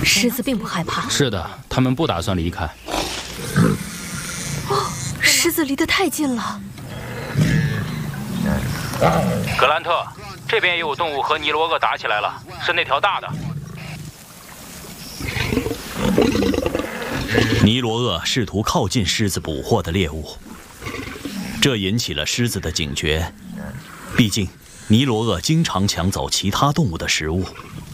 狮子并不害怕。 是的，他们不打算离开。 哦，狮子离得太近了。 格兰特，这边也有动物和尼罗鳄打起来了，是那条大的。 尼罗鳄试图靠近狮子捕获的猎物，这引起了狮子的警觉。毕竟，尼罗鳄经常抢走其他动物的食物。